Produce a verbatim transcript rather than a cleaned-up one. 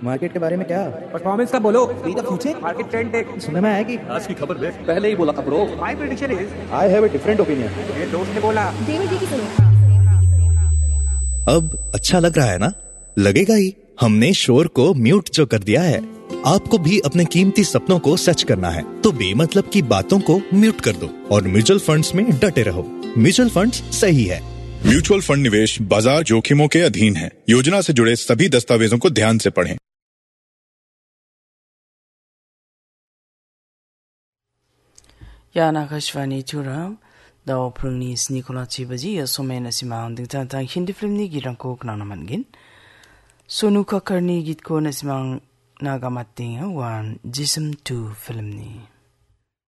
Market के बारे में क्या? परफॉर्मेंस का बोलो। Be the future market trend take. सुना में आया कि आज की खबर देख, पहले ही बोला था bro. My prediction is I have a different opinion. मेरे दोस्त ने बोला। डेविड जी की सुनो। अब अच्छा लग रहा है ना? लगेगा ही। हमने शोर को म्यूट जो कर दिया है। आपको भी अपने कीमती सपनों को सच करना है तो बेमतलब की बातों को म्यूट कर दो और म्यूचुअल फंड्स में डटे रहो। म्यूचुअल फंड्स सही है। म्यूचुअल फंड निवेश बाजार जोखिमों के अधीन है। योजना से जुड़े सभी दस्तावेजों को ध्यान से पढ़ें। Yan Akashvani Turam, Dao Prungnis Nicola Chibaji, a Somen Simang, the Tanta Hindi film ni Giranko Knanamangin. Sonuka Karni Gitko Nasimang Nagamating, one Jism two film ni.